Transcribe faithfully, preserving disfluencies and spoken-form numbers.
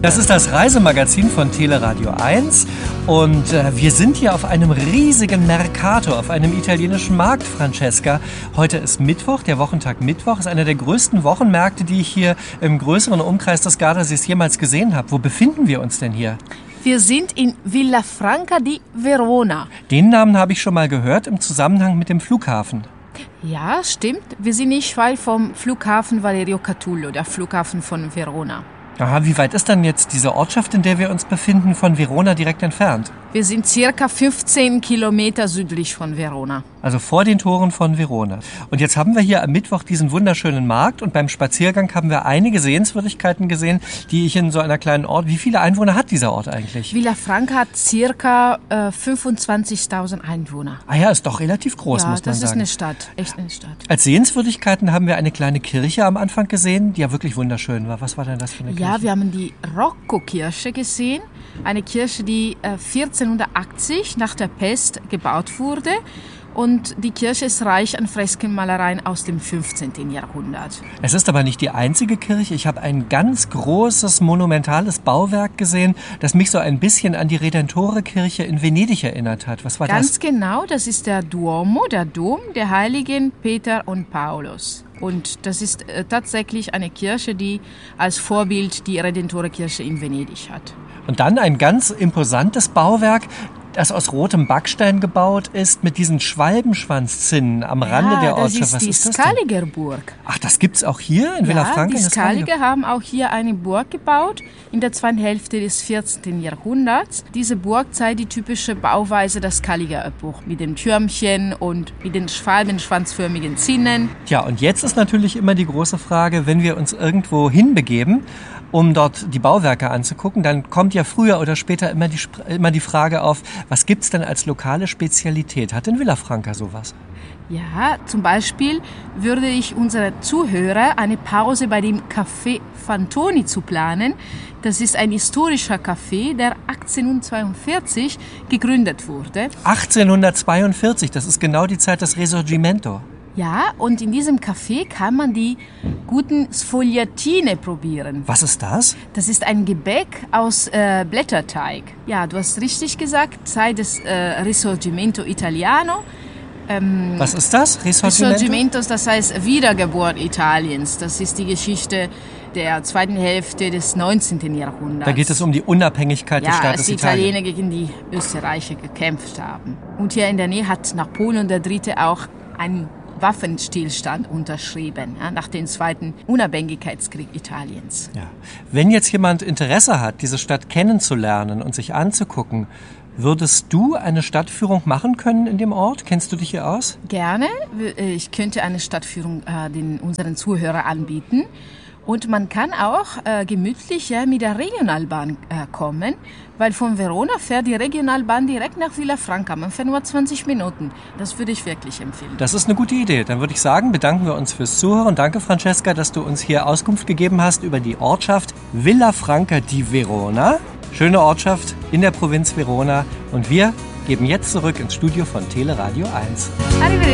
Das ist das Reisemagazin von Teleradio eins und äh, wir sind hier auf einem riesigen Mercato, auf einem italienischen Markt, Francesca. Heute ist Mittwoch, der Wochentag Mittwoch, ist einer der größten Wochenmärkte, die ich hier im größeren Umkreis des Gardasees jemals gesehen habe. Wo befinden wir uns denn hier? Wir sind in Villafranca di Verona. Den Namen habe ich schon mal gehört im Zusammenhang mit dem Flughafen. Ja, stimmt. Wir sind nicht weit vom Flughafen Valerio Catullo, der Flughafen von Verona. Aha, wie weit ist dann jetzt diese Ortschaft, in der wir uns befinden, von Verona direkt entfernt? Wir sind circa fünfzehn Kilometer südlich von Verona. Also vor den Toren von Verona. Und jetzt haben wir hier am Mittwoch diesen wunderschönen Markt und beim Spaziergang haben wir einige Sehenswürdigkeiten gesehen, die ich in so einer kleinen Ort... Wie viele Einwohner hat dieser Ort eigentlich? Villafranca hat circa äh, fünfundzwanzigtausend Einwohner. Ah ja, ist doch relativ groß, ja, muss man das sagen. ist eine Stadt, echt eine Stadt. Als Sehenswürdigkeiten haben wir eine kleine Kirche am Anfang gesehen, die ja wirklich wunderschön war. Was war denn das für eine Kirche? Ja, wir haben die Rocco-Kirche gesehen. Eine Kirche, die äh, vierzehnhundertachtzig nach der Pest gebaut wurde. Und die Kirche ist reich an Freskenmalereien aus dem fünfzehnten Jahrhundert. Es ist aber nicht die einzige Kirche. Ich habe ein ganz großes, monumentales Bauwerk gesehen, das mich so ein bisschen an die Redentore-Kirche in Venedig erinnert hat. Was war Ganz das? Ganz genau, das ist der Duomo, der Dom der Heiligen Peter und Paulus. Und das ist äh, tatsächlich eine Kirche, die als Vorbild die Redentore-Kirche in Venedig hat. Und dann ein ganz imposantes Bauwerk, das aus rotem Backstein gebaut ist, mit diesen Schwalbenschwanzzinnen am Rande ja, der Ortschaft. Das ist Was die ist das Scaliger-Burg. Ach, das gibt's auch hier in Villafranca? Ja, die Scaliger haben auch hier eine Burg gebaut in der zweiten Hälfte des vierzehnten Jahrhunderts. Diese Burg zeigt die typische Bauweise der Scaliger-Epoche mit den Türmchen und mit den schwalbenschwanzförmigen Zinnen. Tja, und jetzt ist natürlich immer die große Frage, wenn wir uns irgendwo hinbegeben, um dort die Bauwerke anzugucken, dann kommt ja früher oder später immer die, immer die Frage auf, was gibt's denn als lokale Spezialität? Hat denn Villafranca sowas? Ja, zum Beispiel würde ich unsere Zuhörer eine Pause bei dem Café Fantoni zu planen. Das ist ein historischer Café, der achtzehnhundertzweiundvierzig gegründet wurde. achtzehnhundertzweiundvierzig, das ist genau die Zeit des Risorgimento. Ja, und in diesem Café kann man die guten Sfogliatine probieren. Was ist das? Das ist ein Gebäck aus äh, Blätterteig. Ja, du hast richtig gesagt, Zeit des äh, Risorgimento Italiano. Ähm, Was ist das? Risorgimento? Risorgimento, das heißt Wiedergeburt Italiens. Das ist die Geschichte der zweiten Hälfte des neunzehnten Jahrhunderts. Da geht es um die Unabhängigkeit ja, des Staates als die Italien. Italiener gegen die Österreicher gekämpft haben. Und hier in der Nähe hat Napoleon der Dritte auch einen Waffenstillstand unterschrieben, ja, nach dem zweiten Unabhängigkeitskrieg Italiens. Ja. Wenn jetzt jemand Interesse hat, diese Stadt kennenzulernen und sich anzugucken, würdest du eine Stadtführung machen können in dem Ort? Kennst du dich hier aus? Gerne. Ich könnte eine Stadtführung äh, den unseren Zuhörern anbieten. Und man kann auch äh, gemütlich ja, mit der Regionalbahn äh, kommen, weil von Verona fährt die Regionalbahn direkt nach Villafranca. Man fährt nur zwanzig Minuten. Das würde ich wirklich empfehlen. Das ist eine gute Idee. Dann würde ich sagen, bedanken wir uns fürs Zuhören. Danke, Francesca, dass du uns hier Auskunft gegeben hast über die Ortschaft Villafranca di Verona. Schöne Ortschaft in der Provinz Verona. Und wir geben jetzt zurück ins Studio von Teleradio eins. Arrivederci.